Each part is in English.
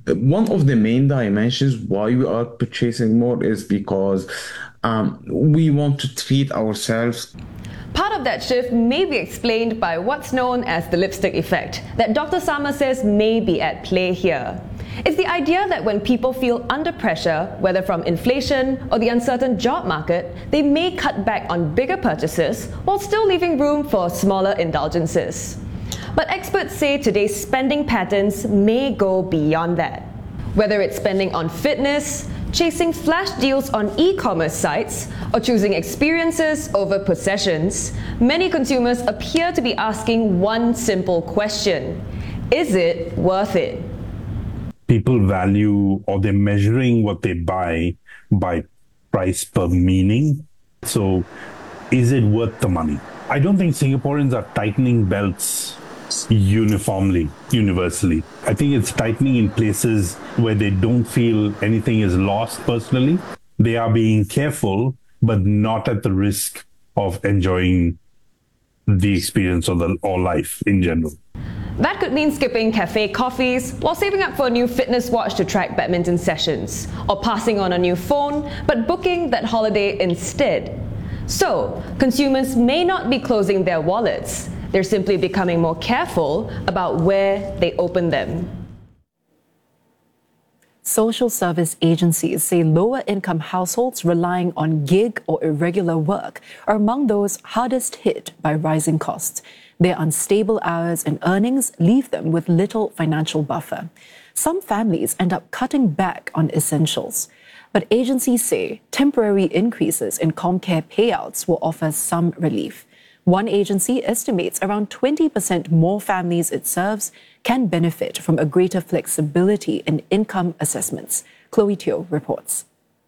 One of the main dimensions why we are purchasing more is because we want to treat ourselves. Part of that shift may be explained by what's known as the lipstick effect that Dr. Sama says may be at play here. It's the idea that when people feel under pressure, whether from inflation or the uncertain job market, they may cut back on bigger purchases while still leaving room for smaller indulgences. But experts say today's spending patterns may go beyond that. Whether it's spending on fitness, chasing flash deals on e-commerce sites, or choosing experiences over possessions, many consumers appear to be asking one simple question: is it worth it? People value, or they're measuring what they buy by price per meaning. So is it worth the money? I don't think Singaporeans are tightening belts universally. I think it's tightening in places where they don't feel anything is lost personally. They are being careful, but not at the risk of enjoying the experience or life in general. That could mean skipping cafe coffees while saving up for a new fitness watch to track badminton sessions, or passing on a new phone but booking that holiday instead. So, consumers may not be closing their wallets. They're simply becoming more careful about where they open them. Social service agencies say lower-income households relying on gig or irregular work are among those hardest hit by rising costs. Their unstable hours and earnings leave them with little financial buffer. Some families end up cutting back on essentials. But agencies say temporary increases in ComCare payouts will offer some relief. One agency estimates around 20% more families it serves can benefit from a greater flexibility in income assessments. Chloe Teo reports.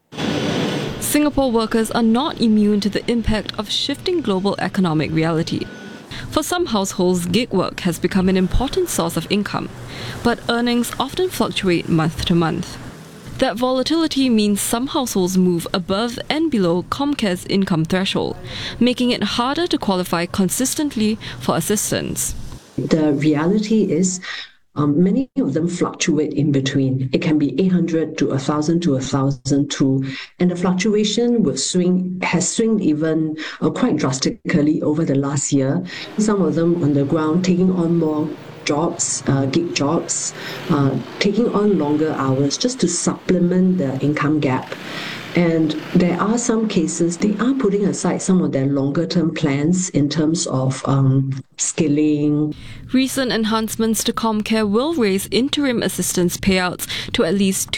Singapore workers are not immune to the impact of shifting global economic reality. For some households, gig work has become an important source of income, but earnings often fluctuate month to month. That volatility means some households move above and below ComCare's income threshold, making it harder to qualify consistently for assistance. The reality is many of them fluctuate in between. It can be 800 to 1,000 to 1,002, and the fluctuation has swung even quite drastically over the last year. Some of them on the ground taking on more jobs, gig jobs, taking on longer hours just to supplement the income gap. And there are some cases, they are putting aside some of their longer term plans in terms of skilling. Recent enhancements to ComCare will raise interim assistance payouts to at least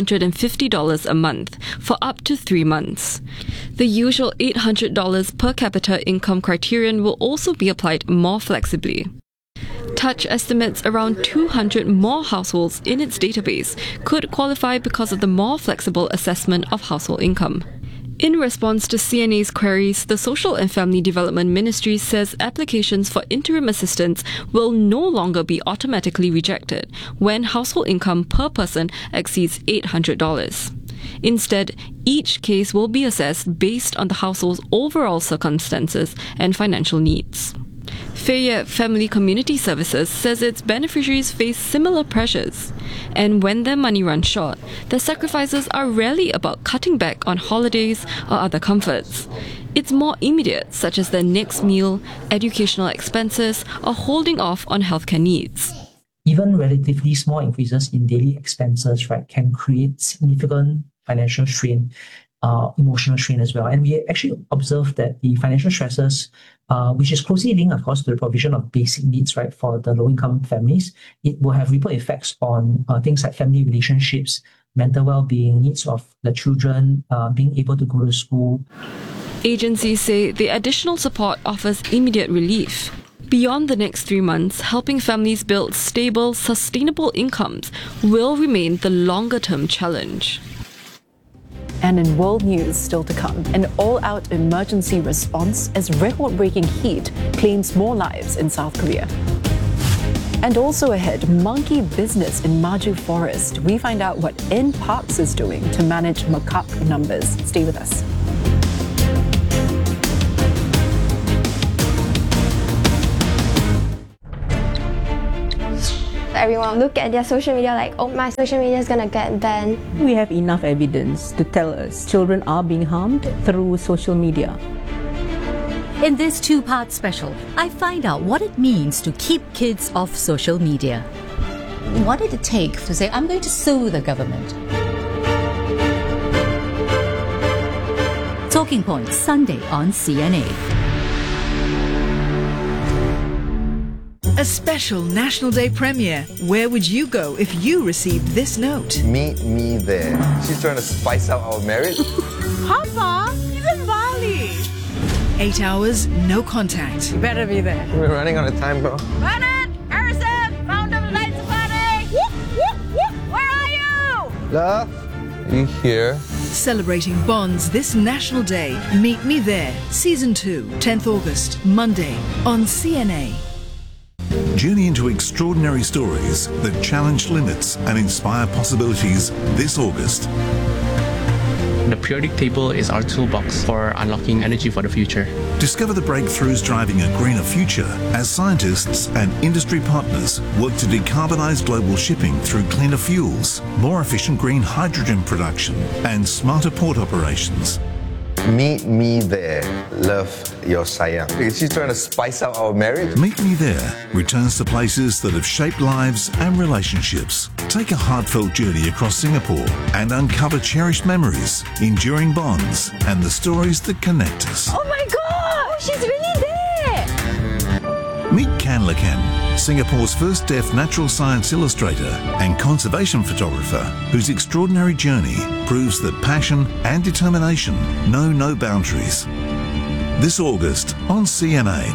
$250 a month for up to 3 months. The usual $800 per capita income criterion will also be applied more flexibly. Touch estimates around 200 more households in its database could qualify because of the more flexible assessment of household income. In response to CNA's queries, the Social and Family Development Ministry says applications for interim assistance will no longer be automatically rejected when household income per person exceeds $800. Instead, each case will be assessed based on the household's overall circumstances and financial needs. Fayette Family Community Services says its beneficiaries face similar pressures, and when their money runs short, their sacrifices are rarely about cutting back on holidays or other comforts. It's more immediate, such as their next meal, educational expenses, or holding off on healthcare needs. Even relatively small increases in daily expenses, right, can create significant financial strain, emotional strain as well. And we actually observed that the financial stresses, which is closely linked, of course, to the provision of basic needs, right, for the low-income families, it will have ripple effects on things like family relationships, mental well-being, needs of the children, being able to go to school. Agencies say the additional support offers immediate relief. Beyond the next 3 months, helping families build stable, sustainable incomes will remain the longer-term challenge. And in world news still to come, an all-out emergency response as record-breaking heat claims more lives in South Korea. And also ahead, monkey business in Maju Forest. We find out what NParks is doing to manage macaque numbers. Stay with us. everyone look at their social media like, oh, my social media is gonna get banned. We have enough evidence to tell us children are being harmed through social media. In this two-part special, I find out what it means to keep kids off social media. What did it take to say, I'm going to sue the government? Talking Points, Sunday on CNA. A special National Day premiere. Where would you go if you received this note? Meet me there. She's trying to spice out our marriage. Papa, he's in Bali. 8 hours, no contact. You better be there. We're running out of time, bro. Bernard! Harrison! Found the lights party! Whoop, whoop, whoop. Where are you? Love, you here? Celebrating bonds this National Day. Meet Me There. Season 2, 10th August, Monday on CNA. Journey into extraordinary stories that challenge limits and inspire possibilities this August. The periodic table is our toolbox for unlocking energy for the future. Discover the breakthroughs driving a greener future as scientists and industry partners work to decarbonize global shipping through cleaner fuels, more efficient green hydrogen production, and smarter port operations. Meet me there. Love, your sayang. She's trying to spice out our marriage. Meet Me There returns to places that have shaped lives and relationships. Take a heartfelt journey across Singapore and uncover cherished memories, enduring bonds, and the stories that connect us. Oh my God! She's really there! Meet Kan Lakan, Singapore's first deaf natural science illustrator and conservation photographer, whose extraordinary journey proves that passion and determination know no boundaries. This August on CNA.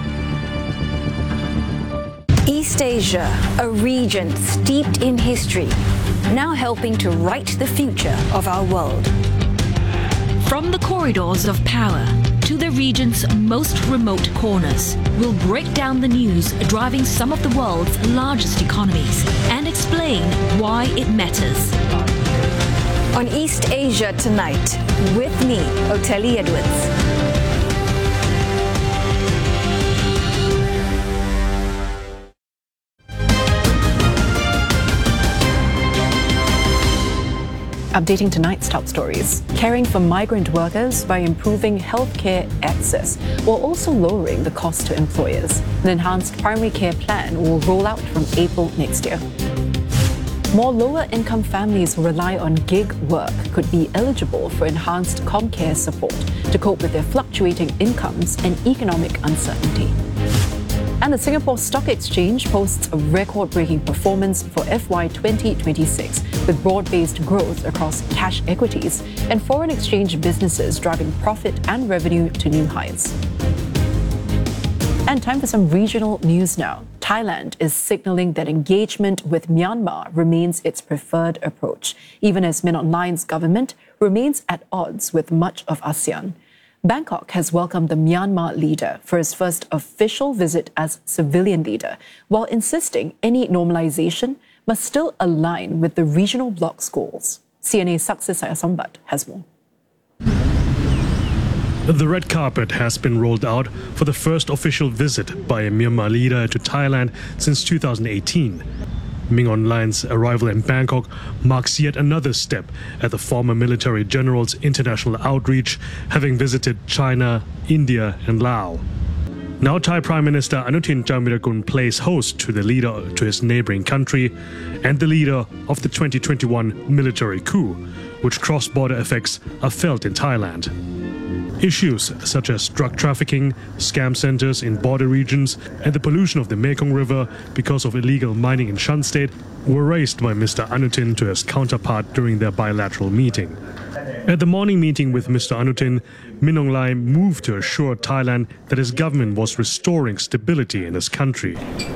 East Asia, a region steeped in history, now helping to write the future of our world. From the corridors of power to the region's most remote corners, we'll break down the news driving some of the world's largest economies and explain why it matters. On East Asia Tonight, with me, Oteli Edwards. Updating tonight's top stories. Caring for migrant workers by improving healthcare access while also lowering the cost to employers. An enhanced primary care plan will roll out from April next year. More lower-income families who rely on gig work could be eligible for enhanced ComCare support to cope with their fluctuating incomes and economic uncertainty. And the Singapore Stock Exchange posts a record-breaking performance for FY 2026, with broad-based growth across cash equities and foreign exchange businesses driving profit and revenue to new highs. And time for some regional news now. Thailand is signaling that engagement with Myanmar remains its preferred approach, even as Min Aung Hlaing's government remains at odds with much of ASEAN. Bangkok has welcomed the Myanmar leader for his first official visit as civilian leader, while insisting any normalization must still align with the regional bloc's goals. CNA's Success Ayasambat has more. The red carpet has been rolled out for the first official visit by a Myanmar leader to Thailand since 2018. Min Aung Hlaing's arrival in Bangkok marks yet another step at the former military general's international outreach, having visited China, India and Laos. Now Thai Prime Minister Anutin Charnvirakul plays host to the leader to his neighboring country and the leader of the 2021 military coup, which cross-border effects are felt in Thailand. Issues such as drug trafficking, scam centers in border regions, and the pollution of the Mekong River because of illegal mining in Shan State were raised by Mr. Anutin to his counterpart during their bilateral meeting. At the morning meeting with Mr. Anutin, Min Aung Hlaing moved to assure Thailand that his government was restoring stability in his country.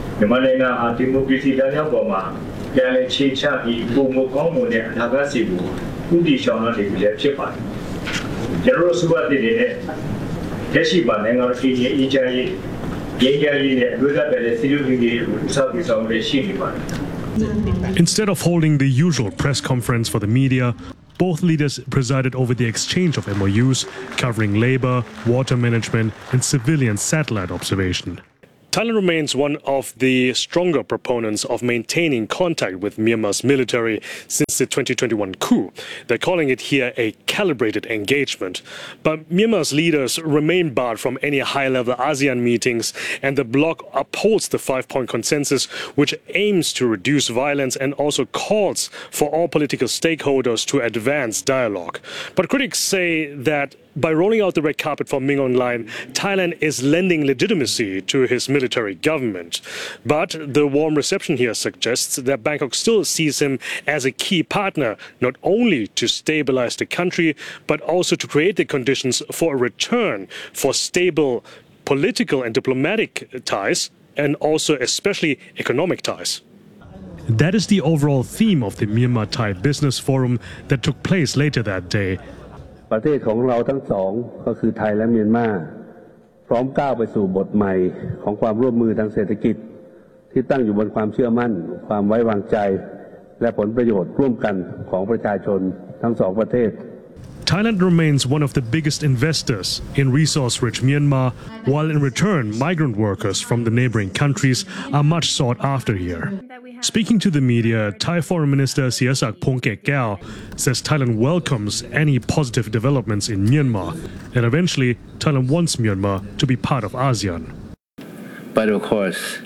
Instead of holding the usual press conference for the media, both leaders presided over the exchange of MOUs covering labor, water management and civilian satellite observation. Thailand remains one of the stronger proponents of maintaining contact with Myanmar's military since the 2021 coup. They're calling it here a calibrated engagement. But Myanmar's leaders remain barred from any high-level ASEAN meetings, and the bloc upholds the 5-point consensus, which aims to reduce violence and also calls for all political stakeholders to advance dialogue. But critics say that by rolling out the red carpet for Min Aung Hlaing, Thailand is lending legitimacy to his military government. But the warm reception here suggests that Bangkok still sees him as a key partner, not only to stabilize the country, but also to create the conditions for a return for stable political and diplomatic ties, and also especially economic ties. That is the overall theme of the Myanmar-Thai Business Forum that took place later that day. ประเทศของเราทั้งสองก็คือไทยและเมียนมาพร้อมก้าวไปสู่บทใหม่ของความร่วมมือทางเศรษฐกิจที่ตั้งอยู่บนความเชื่อมั่นความไว้วางใจและผลประโยชน์ร่วมกันของประชาชนทั้งสองประเทศ Thailand remains one of the biggest investors in resource-rich Myanmar, while in return, migrant workers from the neighboring countries are much sought after here. Speaking to the media, Thai Foreign Minister Sihasak Phongketkeow says Thailand welcomes any positive developments in Myanmar, and eventually, Thailand wants Myanmar to be part of ASEAN. But of course,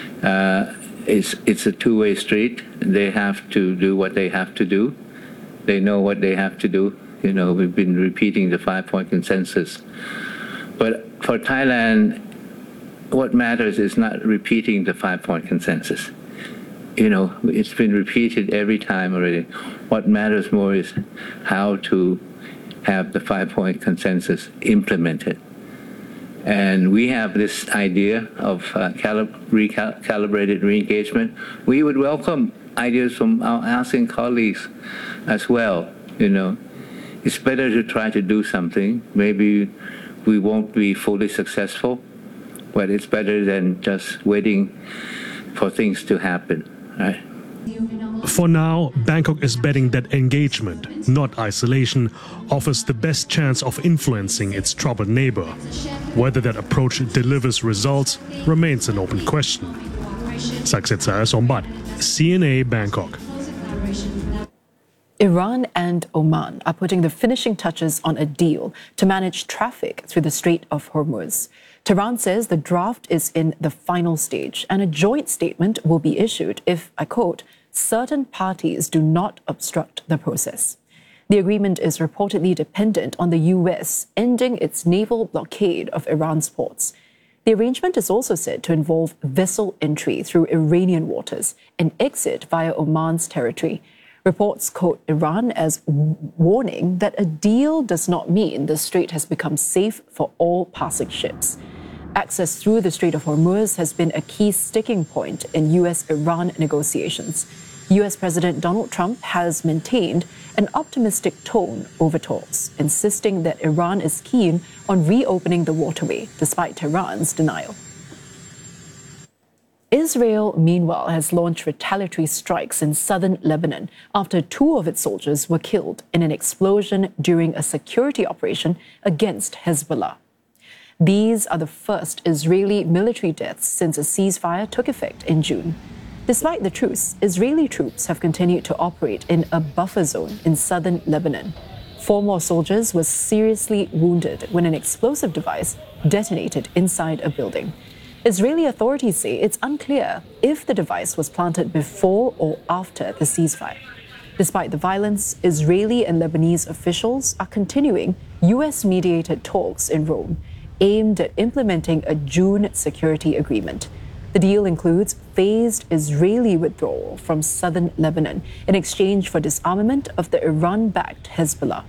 it's a two-way street. They have to do what they have to do. They know what they have to do. You know, we've been repeating the 5-point consensus. But for Thailand, what matters is not repeating the 5-point consensus. You know, it's been repeated every time already. What matters more is how to have the 5-point consensus implemented. And we have this idea of recalibrated re-engagement. We would welcome ideas from our ASEAN colleagues as well, you know. It's better to try to do something. Maybe we won't be fully successful, but it's better than just waiting for things to happen, right? For now, Bangkok is betting that engagement, not isolation, offers the best chance of influencing its troubled neighbor. Whether that approach delivers results remains an open question. Saksit Sombat, CNA Bangkok. Iran and Oman are putting the finishing touches on a deal to manage traffic through the Strait of Hormuz. Tehran says the draft is in the final stage and a joint statement will be issued if, I quote, certain parties do not obstruct the process. The agreement is reportedly dependent on the US ending its naval blockade of Iran's ports. The arrangement is also said to involve vessel entry through Iranian waters and exit via Oman's territory. Reports quote Iran as warning that a deal does not mean the strait has become safe for all passing ships. Access through the Strait of Hormuz has been a key sticking point in US-Iran negotiations. US President Donald Trump has maintained an optimistic tone over talks, insisting that Iran is keen on reopening the waterway despite Tehran's denial. Israel, meanwhile, has launched retaliatory strikes in southern Lebanon after 2 of its soldiers were killed in an explosion during a security operation against Hezbollah. These are the first Israeli military deaths since a ceasefire took effect in June. Despite the truce, Israeli troops have continued to operate in a buffer zone in southern Lebanon. 4 more soldiers were seriously wounded when an explosive device detonated inside a building. Israeli authorities say it's unclear if the device was planted before or after the ceasefire. Despite the violence, Israeli and Lebanese officials are continuing US-mediated talks in Rome aimed at implementing a June security agreement. The deal includes phased Israeli withdrawal from southern Lebanon in exchange for disarmament of the Iran-backed Hezbollah.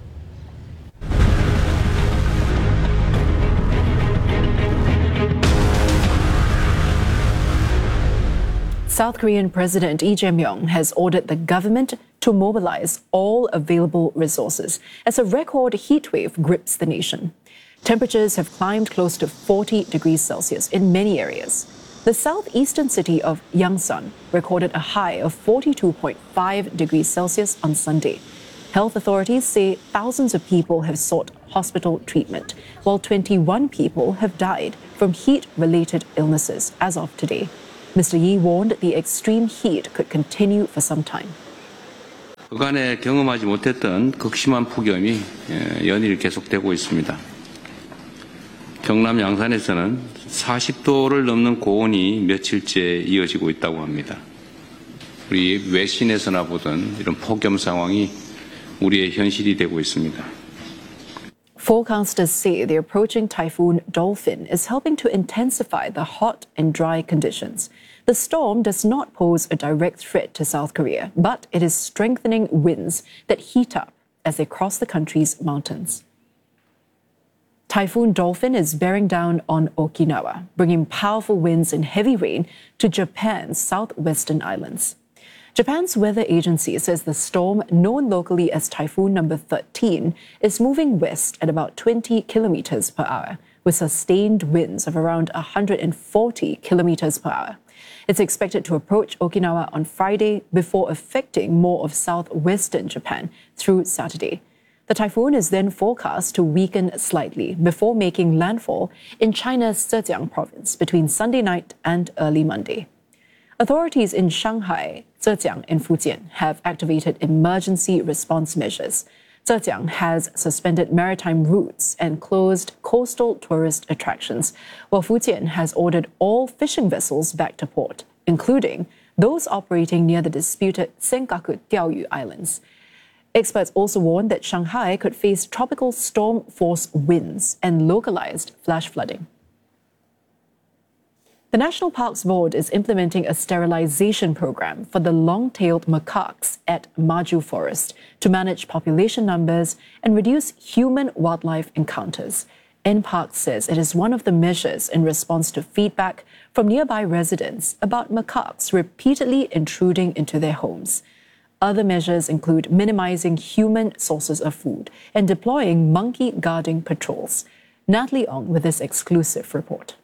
South Korean President Lee Jae-myung has ordered the government to mobilize all available resources as a record heatwave grips the nation. Temperatures have climbed close to 40 degrees Celsius in many areas. The southeastern city of Yangsan recorded a high of 42.5 degrees Celsius on Sunday. Health authorities say thousands of people have sought hospital treatment, while 21 people have died from heat-related illnesses as of today. Mr. Yi warned the extreme heat could continue for some time. 그간에 경험하지 못했던 극심한 폭염이 연일 계속되고 있습니다. 경남 양산에서는 40도를 넘는 고온이 며칠째 이어지고 있다고 합니다. 우리 외신에서나 보던 이런 폭염 상황이 우리의 현실이 되고 있습니다. Forecasters say the approaching typhoon Dolphin is helping to intensify the hot and dry conditions. The storm does not pose a direct threat to South Korea, but it is strengthening winds that heat up as they cross the country's mountains. Typhoon Dolphin is bearing down on Okinawa, bringing powerful winds and heavy rain to Japan's southwestern islands. Japan's weather agency says the storm, known locally as Typhoon number 13, is moving west at about 20 kilometers per hour, with sustained winds of around 140 kilometers per hour. It's expected to approach Okinawa on Friday before affecting more of southwestern Japan through Saturday. The typhoon is then forecast to weaken slightly before making landfall in China's Zhejiang province between Sunday night and early Monday. Authorities in Shanghai, Zhejiang, and Fujian have activated emergency response measures. Zhejiang has suspended maritime routes and closed coastal tourist attractions, while Fujian has ordered all fishing vessels back to port, including those operating near the disputed Senkaku Diaoyu Islands. Experts also warned that Shanghai could face tropical storm-force winds and localized flash flooding. The National Parks Board is implementing a sterilization program for the long-tailed macaques at Maju Forest to manage population numbers and reduce human-wildlife encounters. NParks says it is one of the measures in response to feedback from nearby residents about macaques repeatedly intruding into their homes. Other measures include minimizing human sources of food and deploying monkey guarding patrols. Natalie Ong with this exclusive report.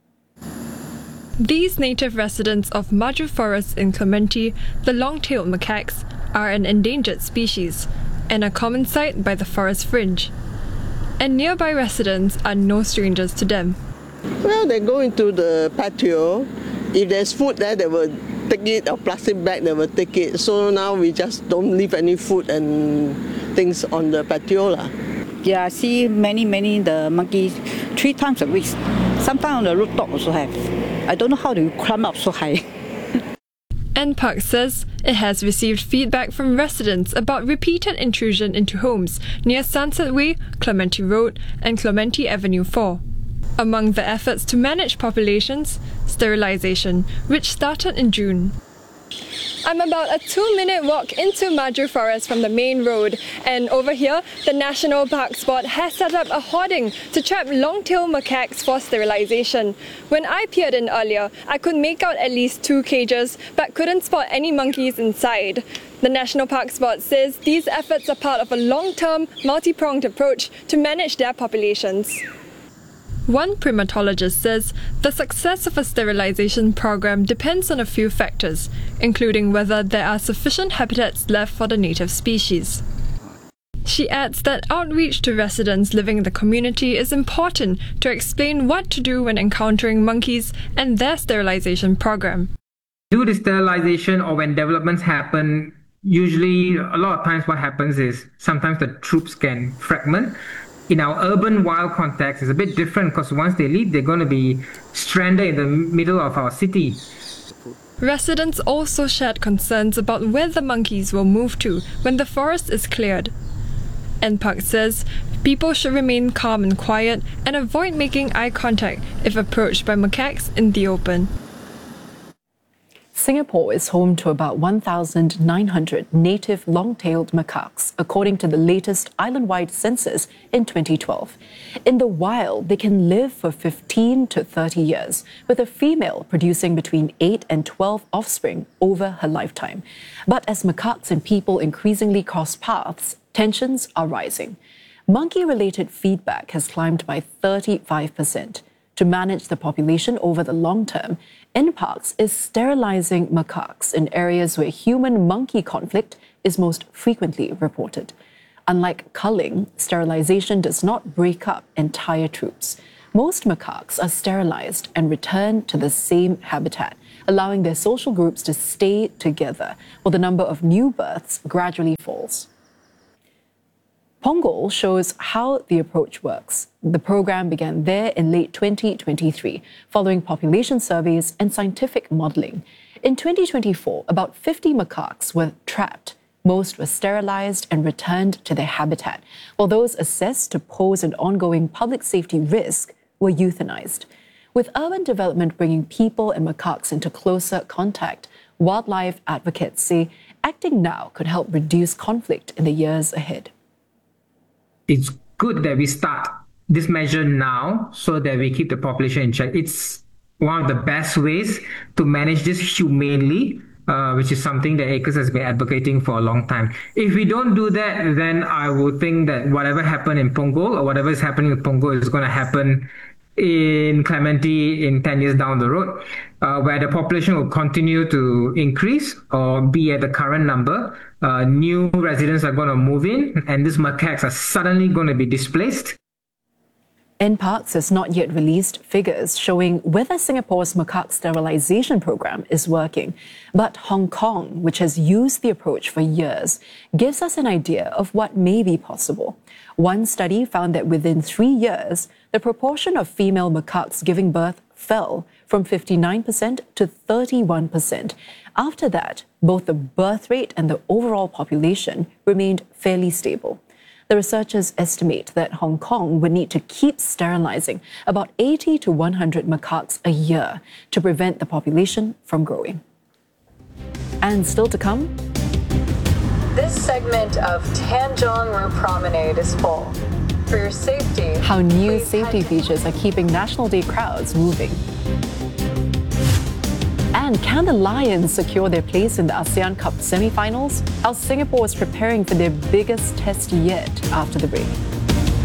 These native residents of Maju Forest in Clementi, the long-tailed macaques, are an endangered species and a common sight by the forest fringe. And nearby residents are no strangers to them. Well, they go into the patio. If there's food there, they will take it, or plastic bag, they will take it. So now we just don't leave any food and things on the patio. Yeah, I see many the monkeys 3 times a week. Sometimes on the rooftop also have. I don't know how to climb up so high. NParks says it has received feedback from residents about repeated intrusion into homes near Sunset Way, Clementi Road, and Clementi Avenue 4. Among the efforts to manage populations, sterilization, which started in June. I'm about a 2-minute walk into Maju Forest from the main road, and over here, the National Parks Board has set up a hoarding to trap long-tailed macaques for sterilization. When I peered in earlier, I could make out at least 2 cages, but couldn't spot any monkeys inside. The National Parks Board says these efforts are part of a long-term, multi-pronged approach to manage their populations. One primatologist says the success of a sterilization program depends on a few factors, including whether there are sufficient habitats left for the native species. She adds that outreach to residents living in the community is important to explain what to do when encountering monkeys and their sterilization program. Do the sterilization, or when developments happen, usually a lot of times what happens is sometimes the troops can fragment. In our urban wild context, it's a bit different because once they leave, they're going to be stranded in the middle of our city. Residents also shared concerns about where the monkeys will move to when the forest is cleared. NParks says people should remain calm and quiet and avoid making eye contact if approached by macaques in the open. Singapore is home to about 1,900 native long-tailed macaques, according to the latest island-wide census in 2012. In the wild, they can live for 15 to 30 years, with a female producing between 8 and 12 offspring over her lifetime. But as macaques and people increasingly cross paths, tensions are rising. Monkey-related feedback has climbed by 35%. To manage the population over the long term, NParks is sterilizing macaques in areas where human-monkey conflict is most frequently reported. Unlike culling, sterilization does not break up entire troops. most macaques are sterilized and returned to the same habitat, allowing their social groups to stay together, while the number of new births gradually falls. Punggol shows how the approach works. The program began there in late 2023, following population surveys and scientific modeling. In 2024, about 50 macaques were trapped. Most were sterilized and returned to their habitat, while those assessed to pose an ongoing public safety risk were euthanized. With urban development bringing people and macaques into closer contact, wildlife advocates say acting now could help reduce conflict in the years ahead. It's good that we start this measure now so that we keep the population in check. It's one of the best ways to manage this humanely, which is something that ACRES has been advocating for a long time. If we don't do that, then I would think that whatever happened in Punggol or whatever is happening in Punggol is going to happen in Clementi in 10 years down the road, where the population will continue to increase or be at the current number. New residents are going to move in, and these macaques are suddenly going to be displaced. NParks has not yet released figures showing whether Singapore's macaque sterilization program is working. But Hong Kong, which has used the approach for years, gives us an idea of what may be possible. One study found that within 3 years, the proportion of female macaques giving birth fell from 59% to 31%. After that, both the birth rate and the overall population remained fairly stable. The researchers estimate that Hong Kong would need to keep sterilizing about 80 to 100 macaques a year to prevent the population from growing. And still to come, this segment of Tanjong Rhu Promenade is full. For your safety, how new safety features are keeping National Day crowds moving. And can the Lions secure their place in the ASEAN Cup semi-finals? How Singapore is preparing for their biggest test yet after the break.